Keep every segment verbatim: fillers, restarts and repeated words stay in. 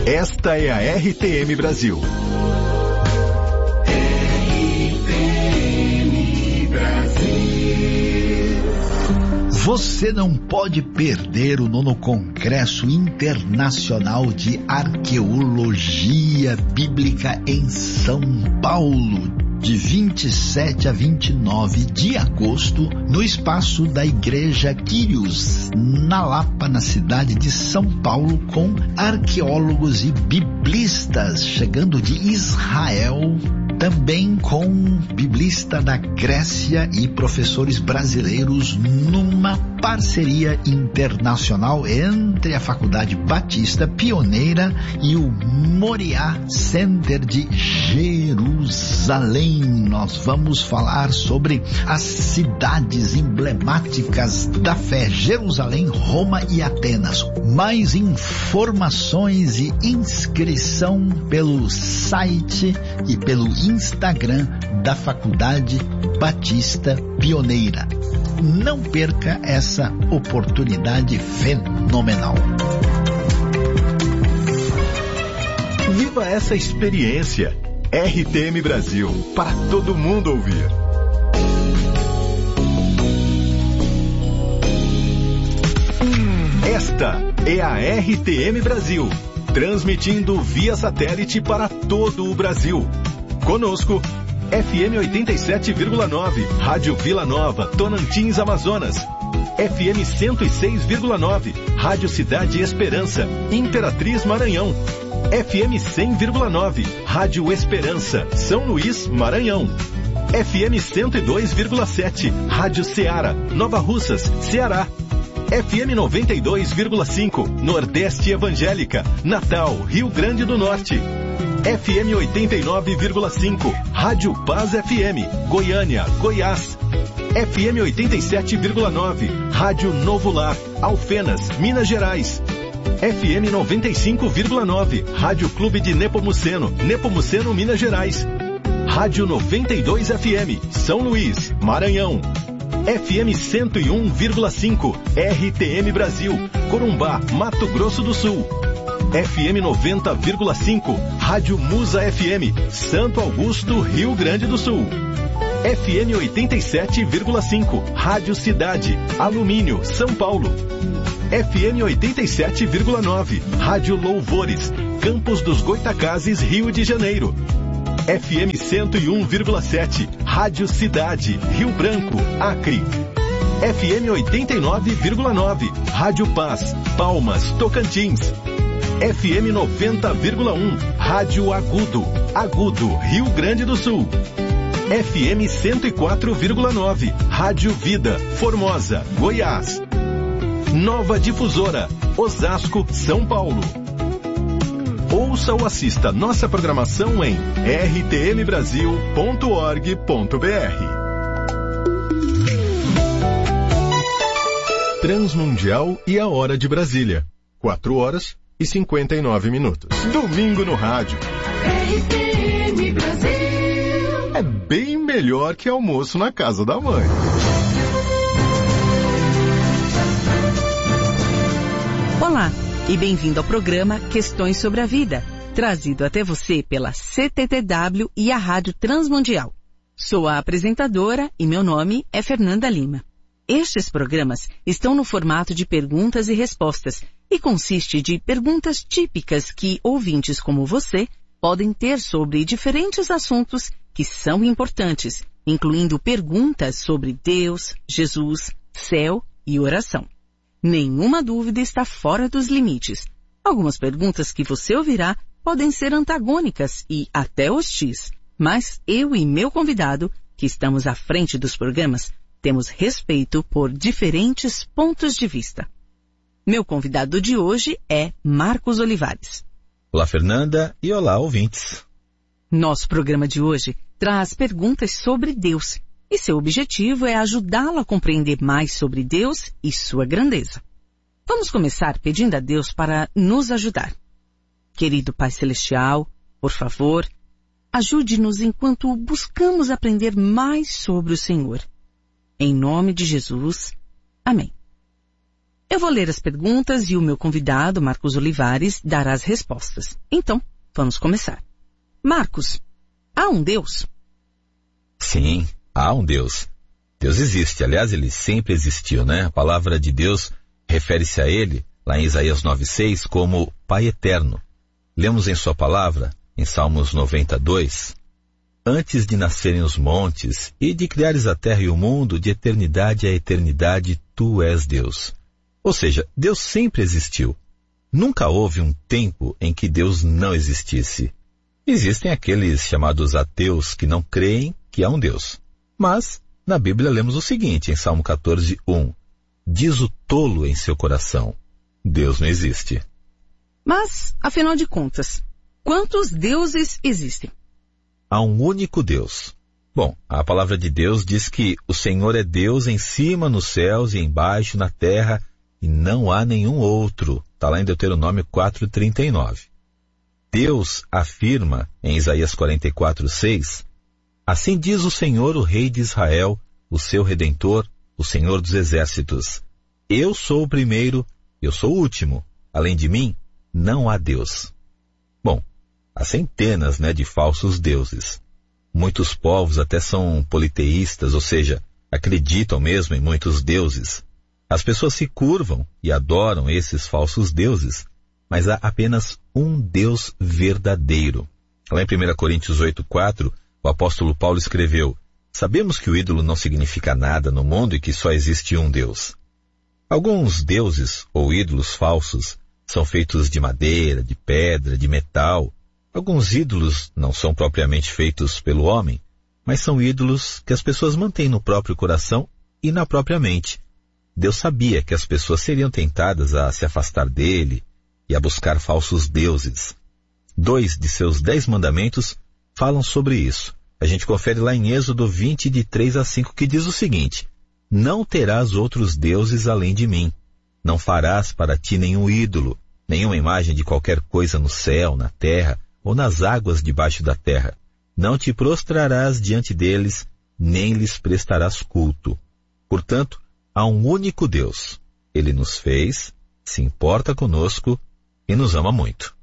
Esta é a R T M Brasil. R T M Brasil. Você não pode perder o nono Congresso Internacional de Arqueologia Bíblica em São Paulo, de vinte e sete a vinte e nove de agosto, no espaço da Igreja Quírios, na Lapa, na cidade de São Paulo, com arqueólogos e biblistas chegando de Israel, também com biblista da Grécia e professores brasileiros, numa parceria internacional entre a Faculdade Batista Pioneira e o Moriá Center de Jerusalém. Nós vamos falar sobre as cidades emblemáticas da fé: Jerusalém, Roma e Atenas. Mais informações e inscrição pelo site e pelo Instagram da Faculdade Batista Pioneira. Não perca essa oportunidade fenomenal. Viva essa experiência. R T M Brasil, para todo mundo ouvir. Esta é a R T M Brasil, transmitindo via satélite para todo o Brasil. Conosco, F M oitenta e sete vírgula nove, Rádio Vila Nova, Tonantins, Amazonas. F M cento e seis vírgula nove, Rádio Cidade Esperança, Imperatriz, Maranhão. F M cem vírgula nove, Rádio Esperança, São Luís, Maranhão. F M cento e dois vírgula sete, Rádio Ceará, Nova Russas, Ceará. F M noventa e dois vírgula cinco, Nordeste Evangélica, Natal, Rio Grande do Norte. F M oitenta e nove vírgula cinco, Rádio Paz F M, Goiânia, Goiás. F M oitenta e sete vírgula nove, Rádio Novo Lar, Alfenas, Minas Gerais. F M noventa e cinco vírgula nove, Rádio Clube de Nepomuceno, Nepomuceno, Minas Gerais. Rádio noventa e dois F M, São Luís, Maranhão. F M cento e um vírgula cinco, R T M Brasil, Corumbá, Mato Grosso do Sul. F M noventa vírgula cinco, Rádio Musa F M, Santo Augusto, Rio Grande do Sul. F M oitenta e sete vírgula cinco, Rádio Cidade, Alumínio, São Paulo. F M oitenta e sete vírgula nove, Rádio Louvores, Campos dos Goitacazes, Rio de Janeiro. F M cento e um vírgula sete, Rádio Cidade, Rio Branco, Acre. F M oitenta e nove vírgula nove, Rádio Paz, Palmas, Tocantins. F M noventa vírgula um, Rádio Agudo, Agudo, Rio Grande do Sul. F M cento e quatro vírgula nove, Rádio Vida, Formosa, Goiás. Nova Difusora, Osasco, São Paulo. Ouça ou assista nossa programação em r t m brasil ponto org ponto b r. Transmundial e a Hora de Brasília. quatro horas e cinquenta e nove minutos. Domingo no rádio. R T M Brasil. É bem melhor que almoço na casa da mãe. Olá e bem-vindo ao programa Questões sobre a Vida, trazido até você pela C T T W e a Rádio Transmundial. Sou a apresentadora e meu nome é Fernanda Lima. Estes programas estão no formato de perguntas e respostas e consiste de perguntas típicas que ouvintes como você podem ter sobre diferentes assuntos que são importantes, incluindo perguntas sobre Deus, Jesus, céu e oração. Nenhuma dúvida está fora dos limites. Algumas perguntas que você ouvirá podem ser antagônicas e até hostis, mas eu e meu convidado, que estamos à frente dos programas, temos respeito por diferentes pontos de vista. Meu convidado de hoje é Marcos Olivares. Olá, Fernanda, e olá, ouvintes. Nosso programa de hoje traz perguntas sobre Deus, e seu objetivo é ajudá-lo a compreender mais sobre Deus e sua grandeza. Vamos começar pedindo a Deus para nos ajudar. Querido Pai Celestial, por favor, ajude-nos enquanto buscamos aprender mais sobre o Senhor. Em nome de Jesus, amém. Eu vou ler as perguntas e o meu convidado, Marcos Olivares, dará as respostas. Então, vamos começar. Marcos, há um Deus? Sim, há um Deus. Deus existe. Aliás, ele sempre existiu, né? A palavra de Deus refere-se a ele, lá em Isaías nove seis, como Pai Eterno. Lemos em sua palavra, em Salmos noventa e dois, antes de nascerem os montes e de criares a terra e o mundo, de eternidade a eternidade, tu és Deus. Ou seja, Deus sempre existiu. Nunca houve um tempo em que Deus não existisse. Existem aqueles chamados ateus que não creem que há um Deus. Mas, na Bíblia lemos o seguinte, em Salmo quatorze, um. Diz o tolo em seu coração, Deus não existe. Mas, afinal de contas, quantos deuses existem? Há um único Deus. Bom, a palavra de Deus diz que o Senhor é Deus em cima nos céus e embaixo na terra, e não há nenhum outro. Está lá em Deuteronômio quatro, trinta e nove. Deus afirma em Isaías quarenta e quatro, seis, assim diz o Senhor, o Rei de Israel, o seu Redentor, o Senhor dos Exércitos. Eu sou o primeiro, eu sou o último. Além de mim, não há Deus. Bom, há centenas, né, de falsos deuses. Muitos povos até são politeístas, ou seja, acreditam mesmo em muitos deuses. As pessoas se curvam e adoram esses falsos deuses, mas há apenas um Deus verdadeiro. Lá em primeira Coríntios oito, quatro, o apóstolo Paulo escreveu, sabemos que o ídolo não significa nada no mundo e que só existe um Deus. Alguns deuses ou ídolos falsos são feitos de madeira, de pedra, de metal. Alguns ídolos não são propriamente feitos pelo homem, mas são ídolos que as pessoas mantêm no próprio coração e na própria mente. Deus sabia que as pessoas seriam tentadas a se afastar dele e a buscar falsos deuses. Dois de seus dez mandamentos falam sobre isso. A gente confere lá em Êxodo vinte, de três a cinco, que diz o seguinte, não terás outros deuses além de mim. Não farás para ti nenhum ídolo, nenhuma imagem de qualquer coisa no céu, na terra ou nas águas debaixo da terra. Não te prostrarás diante deles, nem lhes prestarás culto. Portanto, há um único Deus. Ele nos fez, se importa conosco e nos ama muito.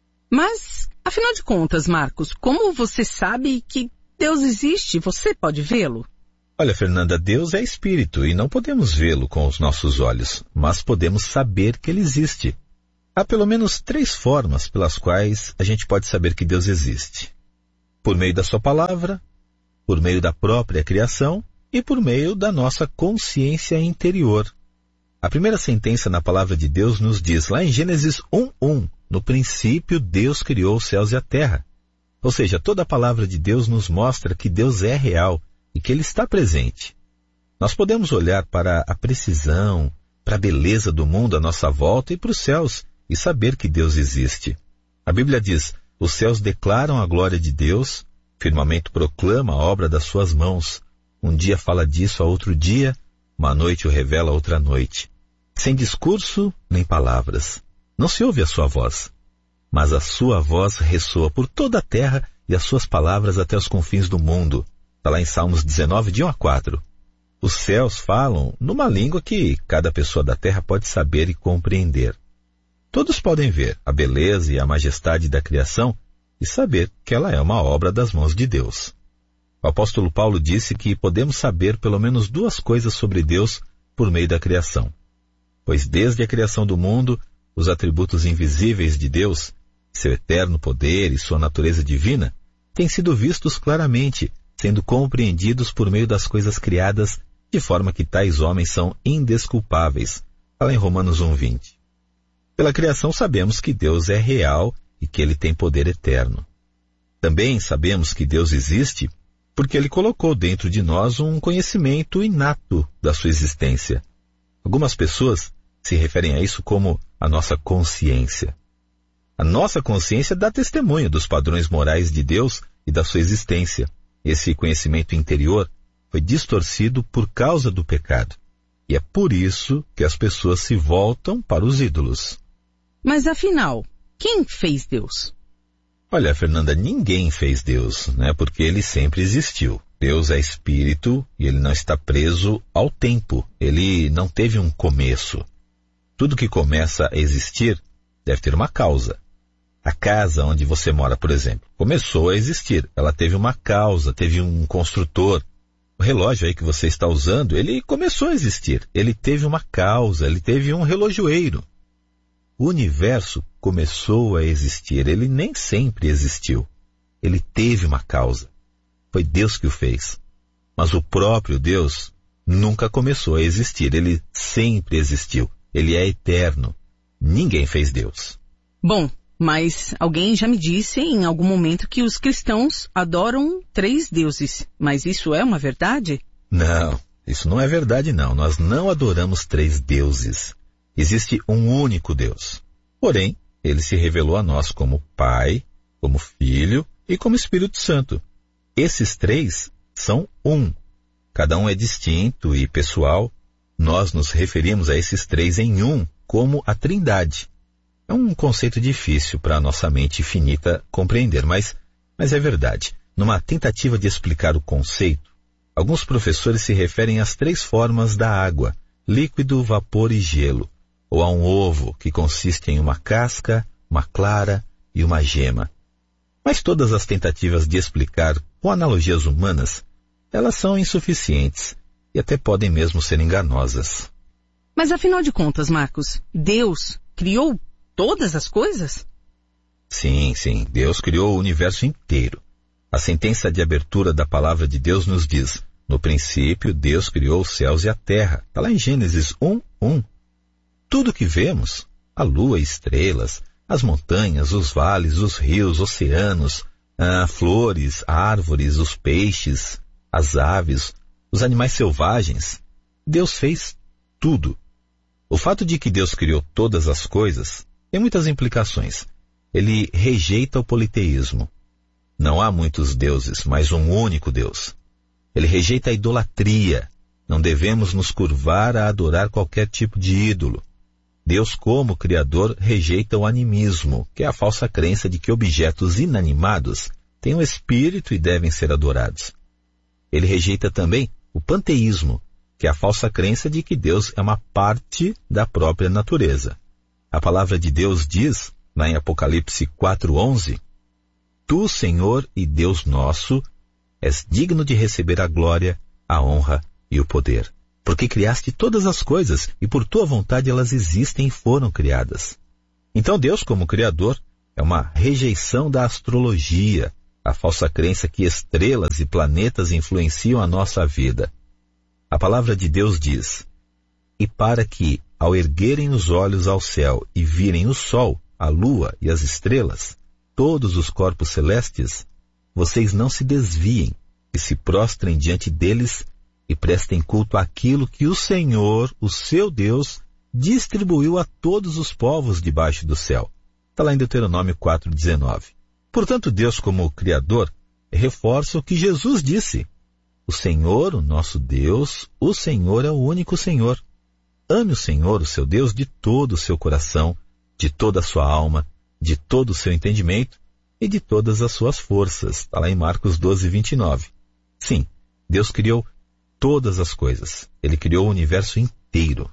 Mas, afinal de contas, Marcos, como você sabe que Deus existe? Você pode vê-lo? Olha, Fernanda, Deus é espírito e não podemos vê-lo com os nossos olhos, mas podemos saber que ele existe. Há pelo menos três formas pelas quais a gente pode saber que Deus existe. Por meio da sua palavra, por meio da própria criação e por meio da nossa consciência interior. A primeira sentença na palavra de Deus nos diz, lá em Gênesis um, um, no princípio Deus criou os céus e a terra. Ou seja, toda a palavra de Deus nos mostra que Deus é real e que ele está presente. Nós podemos olhar para a precisão, para a beleza do mundo à nossa volta e para os céus e saber que Deus existe. A Bíblia diz, os céus declaram a glória de Deus, o firmamento proclama a obra das suas mãos. Um dia fala disso a outro dia, uma noite o revela a outra noite. Sem discurso nem palavras. Não se ouve a sua voz, mas a sua voz ressoa por toda a terra e as suas palavras até os confins do mundo. Está lá em Salmos dezenove, de um a quatro. Os céus falam numa língua que cada pessoa da terra pode saber e compreender. Todos podem ver a beleza e a majestade da criação e saber que ela é uma obra das mãos de Deus. O apóstolo Paulo disse que podemos saber pelo menos duas coisas sobre Deus por meio da criação. Pois desde a criação do mundo, os atributos invisíveis de Deus, seu eterno poder e sua natureza divina, têm sido vistos claramente, sendo compreendidos por meio das coisas criadas, de forma que tais homens são indesculpáveis. Fala em Romanos um, vinte. Pela criação sabemos que Deus é real e que ele tem poder eterno. Também sabemos que Deus existe porque ele colocou dentro de nós um conhecimento inato da sua existência. Algumas pessoas se referem a isso como a nossa consciência. A nossa consciência dá testemunho dos padrões morais de Deus e da sua existência. Esse conhecimento interior foi distorcido por causa do pecado. E é por isso que as pessoas se voltam para os ídolos. Mas afinal, quem fez Deus? Olha, Fernanda, ninguém fez Deus, né? Porque ele sempre existiu. Deus é espírito e ele não está preso ao tempo. Ele não teve um começo. Tudo que começa a existir deve ter uma causa. A casa onde você mora, por exemplo, começou a existir. Ela teve uma causa, teve um construtor. O relógio aí que você está usando, ele começou a existir. Ele teve uma causa, ele teve um relojoeiro. O universo começou a existir. Ele nem sempre existiu. Ele teve uma causa. Foi Deus que o fez. Mas o próprio Deus nunca começou a existir. Ele sempre existiu. Ele é eterno. Ninguém fez Deus. Bom, mas alguém já me disse em algum momento que os cristãos adoram três deuses. Mas isso é uma verdade? Não, isso não é verdade não. Nós não adoramos três deuses. Existe um único Deus. Porém, ele se revelou a nós como Pai, como Filho e como Espírito Santo. Esses três são um. Cada um é distinto e pessoal. Nós nos referimos a esses três em um, como a Trindade. É um conceito difícil para a nossa mente finita compreender, mas, mas é verdade. Numa tentativa de explicar o conceito, alguns professores se referem às três formas da água, líquido, vapor e gelo, ou a um ovo, que consiste em uma casca, uma clara e uma gema. Mas todas as tentativas de explicar com analogias humanas, elas são insuficientes e até podem mesmo ser enganosas. Mas afinal de contas, Marcos, Deus criou todas as coisas? Sim, sim, Deus criou o universo inteiro. A sentença de abertura da palavra de Deus nos diz: no princípio, Deus criou os céus e a terra. Está lá em Gênesis um, um. Tudo que vemos, a lua e estrelas, as montanhas, os vales, os rios, oceanos, ah, flores, árvores, os peixes, as aves, os animais selvagens, Deus fez tudo. O fato de que Deus criou todas as coisas tem muitas implicações. Ele rejeita o politeísmo. Não há muitos deuses, mas um único Deus. Ele rejeita a idolatria. Não devemos nos curvar a adorar qualquer tipo de ídolo. Deus, como Criador, rejeita o animismo, que é a falsa crença de que objetos inanimados têm um espírito e devem ser adorados. Ele rejeita também o panteísmo, que é a falsa crença de que Deus é uma parte da própria natureza. A palavra de Deus diz, lá em Apocalipse quatro, onze, Tu, Senhor e Deus nosso, és digno de receber a glória, a honra e o poder, porque criaste todas as coisas e por tua vontade elas existem e foram criadas. Então Deus, como Criador, é uma rejeição da astrologia, a falsa crença que estrelas e planetas influenciam a nossa vida. A palavra de Deus diz: E para que, ao erguerem os olhos ao céu e virem o sol, a lua e as estrelas, todos os corpos celestes, vocês não se desviem e se prostrem diante deles e prestem culto àquilo que o Senhor, o seu Deus, distribuiu a todos os povos debaixo do céu. Está lá em Deuteronômio quatro, dezenove. Portanto, Deus, como Criador, reforça o que Jesus disse: O Senhor, o nosso Deus, o Senhor é o único Senhor. Ame o Senhor, o seu Deus, de todo o seu coração, de toda a sua alma, de todo o seu entendimento e de todas as suas forças. Está lá em Marcos doze, vinte e nove. Sim, Deus criou todas as coisas. Ele criou o universo inteiro.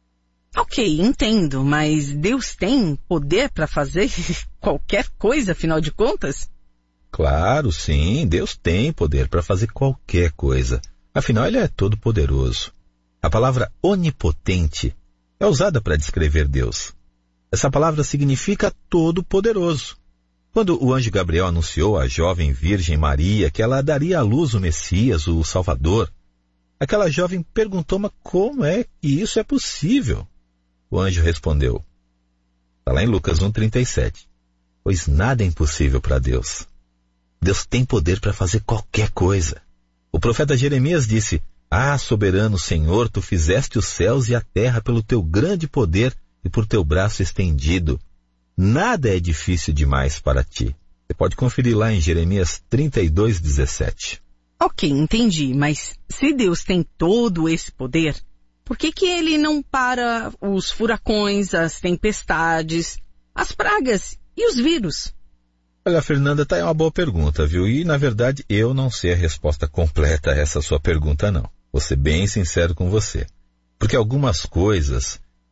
Ok, entendo, mas Deus tem poder para fazer qualquer coisa, afinal de contas? Claro, sim, Deus tem poder para fazer qualquer coisa. Afinal, Ele é todo poderoso. A palavra onipotente é usada para descrever Deus. Essa palavra significa todo poderoso. Quando o anjo Gabriel anunciou à jovem Virgem Maria que ela daria à luz o Messias, o Salvador, aquela jovem perguntou: mas como é que isso é possível? O anjo respondeu, está lá em Lucas um, trinta e sete, pois nada é impossível para Deus. Deus tem poder para fazer qualquer coisa. O profeta Jeremias disse: Ah, soberano Senhor, tu fizeste os céus e a terra pelo teu grande poder e por teu braço estendido. Nada é difícil demais para ti. Você pode conferir lá em Jeremias trinta e dois, dezessete. Ok, entendi, mas se Deus tem todo esse poder, por que que ele não para os furacões, as tempestades, as pragas e os vírus? Olha, Fernanda, tá aí uma boa pergunta, viu? E, na verdade, eu não sei a resposta completa a essa sua pergunta, não. Vou ser bem sincero com você. Porque algumas coisas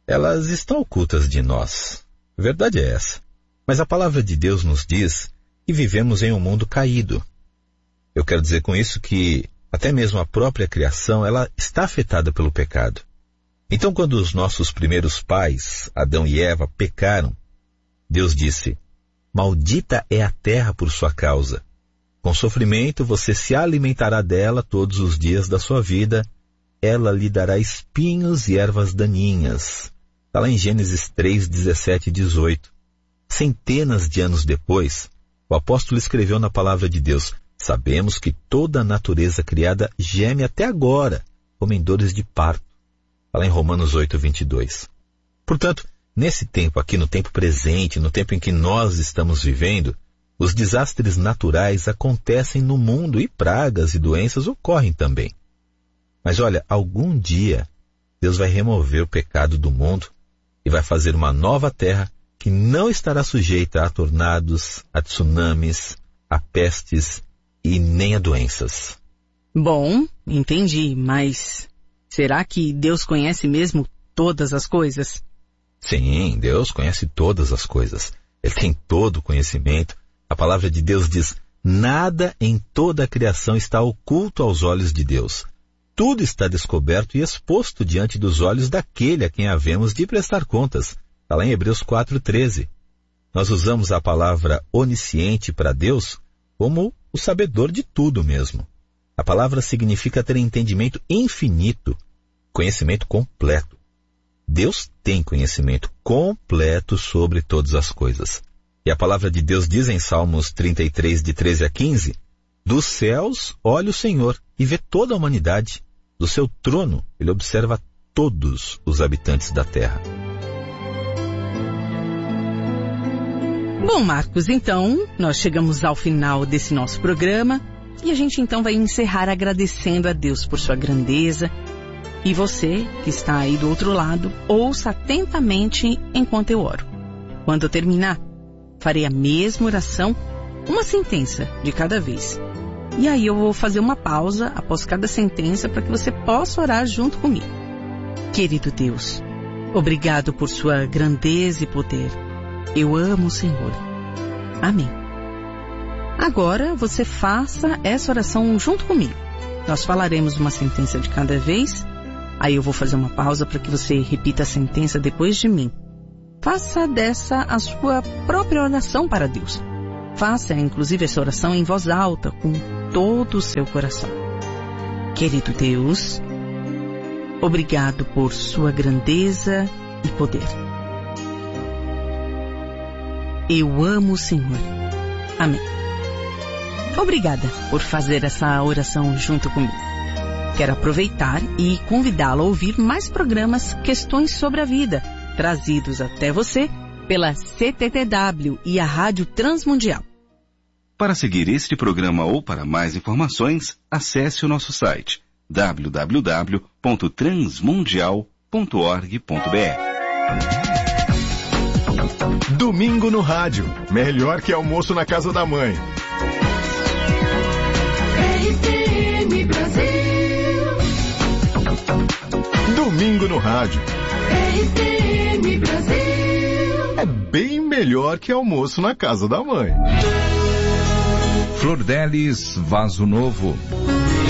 Elas estão ocultas de nós. A verdade é essa. Mas a palavra de Deus nos diz que vivemos em um mundo caído. Eu quero dizer com isso que até mesmo a própria criação, ela está afetada pelo pecado. Então, quando os nossos primeiros pais, Adão e Eva, pecaram, Deus disse: maldita é a terra por sua causa. Com sofrimento você se alimentará dela todos os dias da sua vida. Ela lhe dará espinhos e ervas daninhas. Está lá em Gênesis três, dezessete e dezoito. Centenas de anos depois, o apóstolo escreveu na palavra de Deus: sabemos que toda a natureza criada geme até agora, como em dores de parto. Está lá em Romanos oito, vinte e dois. Portanto, nesse tempo aqui, no tempo presente, no tempo em que nós estamos vivendo, os desastres naturais acontecem no mundo e pragas e doenças ocorrem também. Mas olha, algum dia Deus vai remover o pecado do mundo e vai fazer uma nova terra que não estará sujeita a tornados, a tsunamis, a pestes e nem a doenças. Bom, entendi, mas será que Deus conhece mesmo todas as coisas? Sim, Deus conhece todas as coisas. Ele tem todo o conhecimento. A palavra de Deus diz: nada em toda a criação está oculto aos olhos de Deus. Tudo está descoberto e exposto diante dos olhos daquele a quem havemos de prestar contas. Está lá em Hebreus quatro, treze. Nós usamos a palavra onisciente para Deus como o sabedor de tudo mesmo. A palavra significa ter entendimento infinito, conhecimento completo. Deus tem conhecimento completo sobre todas as coisas. E a palavra de Deus diz em Salmos trinta e três, de treze a quinze, dos céus olha o Senhor e vê toda a humanidade. Do seu trono ele observa todos os habitantes da terra. Bom, Marcos, então, nós chegamos ao final desse nosso programa e a gente então vai encerrar agradecendo a Deus por sua grandeza. E você, que está aí do outro lado, ouça atentamente enquanto eu oro. Quando eu terminar, farei a mesma oração, uma sentença de cada vez. E aí eu vou fazer uma pausa após cada sentença para que você possa orar junto comigo. Querido Deus, obrigado por sua grandeza e poder. Eu amo o Senhor. Amém. Agora você faça essa oração junto comigo. Nós falaremos uma sentença de cada vez. Aí eu vou fazer uma pausa para que você repita a sentença depois de mim. Faça dessa a sua própria oração para Deus. Faça, inclusive, essa oração em voz alta, com todo o seu coração. Querido Deus, obrigado por sua grandeza e poder. Eu amo o Senhor. Amém. Obrigada por fazer essa oração junto comigo. Quero aproveitar e convidá-lo a ouvir mais programas Questões sobre a Vida, trazidos até você pela C T T W e a Rádio Transmundial. Para seguir este programa ou para mais informações, acesse o nosso site w w w ponto transmundial ponto org ponto b r. Domingo no rádio. Melhor que almoço na casa da mãe. R T M Brasil. Domingo no rádio. R T M Brasil. É bem melhor que almoço na casa da mãe. Flor Delis, Vaso Novo.